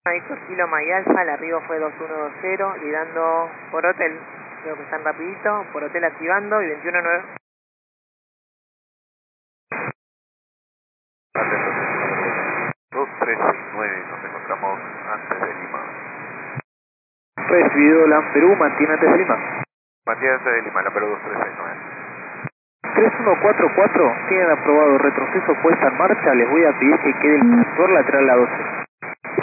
Víctor Kilo Maya Alfa, el arribo fue 2120, lidando por hotel. Creo que están rapidito, por hotel activando y 219. Atento, 2369, nos encontramos antes de Lima. Recibido LAN Perú, mantiene antes de Lima. Mantiene antes de Lima, la Perú 2369. 3144, tienen aprobado retroceso puesta en marcha, les voy a pedir que quede el sector lateral a 12.